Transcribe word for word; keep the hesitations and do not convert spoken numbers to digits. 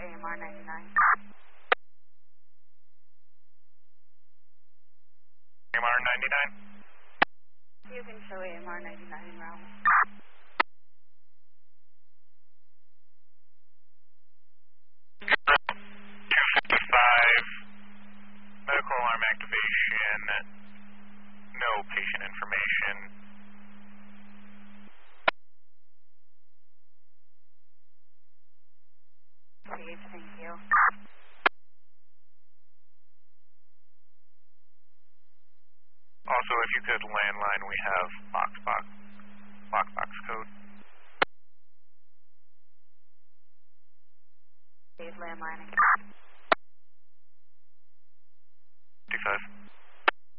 A M R ninety-nine. A M R ninety-nine? You can show A M R ninety-nine in round. two fifty-five, medical alarm activation, no patient information. Please, thank you. Also, if you could landline, we have box box, box box code. Please, landlining. fifty-five.